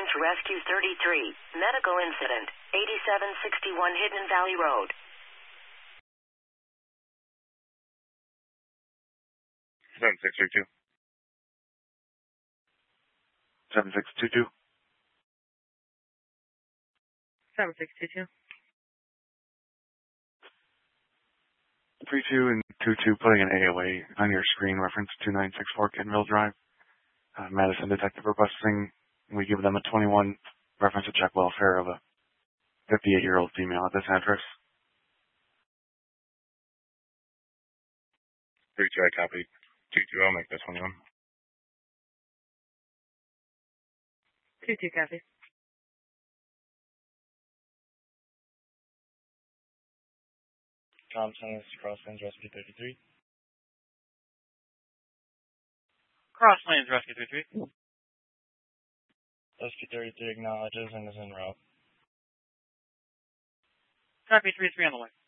to Rescue 33. Medical incident. 8761 Hidden Valley Road. 7632. 7622. 7622. 32 and 22 putting an AOA on your screen, reference 2964 Kenville Drive. Madison detective requesting we give them a 21 reference to check welfare of a 58-year-old female at this address. 32, I copy. 22, I'll make that 21. 22 copy. Thompson is Crosslands Rescue 33. Crosslands Rescue 33. Rescue 33 acknowledges and is en route. Copy 33 on the way.